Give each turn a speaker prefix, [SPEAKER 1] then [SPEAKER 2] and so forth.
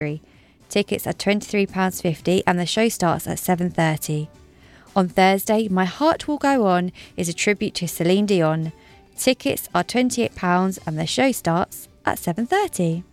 [SPEAKER 1] Tickets are £23.50 and the show starts at 7:30. On Thursday, My Heart Will Go On is a tribute to Celine Dion. Tickets are £28 and the show starts at 7:30.